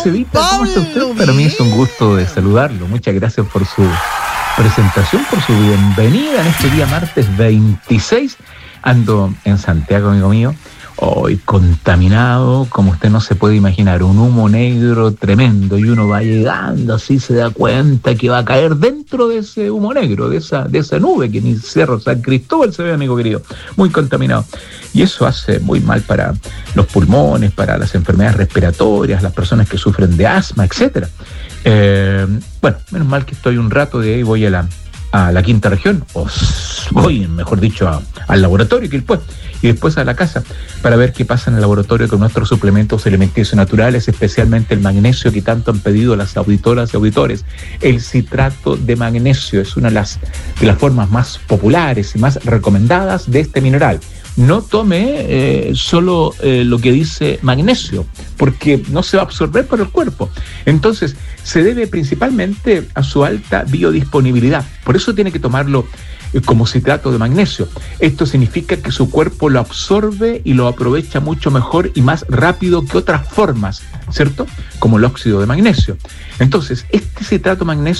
Estevita, ¿cómo está usted? Para mí es un gusto de saludarlo. Muchas gracias por su presentación, por su bienvenida en este día martes 26. Ando en Santiago, amigo mío, hoy contaminado, como usted no se puede imaginar, un humo negro tremendo, y uno va llegando así, se da cuenta que va a caer dentro de ese humo negro, de esa nube que ni Cerro San Cristóbal se ve, amigo querido, muy contaminado. Y eso hace muy mal para los pulmones, para las enfermedades respiratorias, las personas que sufren de asma, etcétera. Bueno, menos mal que estoy un rato de ahí, voy a la quinta región, o voy, mejor dicho, al laboratorio, y después a la casa, para ver qué pasa en el laboratorio con nuestros suplementos alimenticios naturales, especialmente el magnesio que tanto han pedido las auditoras y auditores. El citrato de magnesio es una de las formas más populares y más recomendadas de este mineral. No tome solo lo que dice magnesio, porque no se va a absorber por el cuerpo. Entonces, se debe principalmente a su alta biodisponibilidad. Por eso tiene que tomarlo como citrato de magnesio. Esto significa que su cuerpo lo absorbe y lo aprovecha mucho mejor y más rápido que otras formas, ¿cierto? Como el óxido de magnesio. Entonces, este citrato de magnesio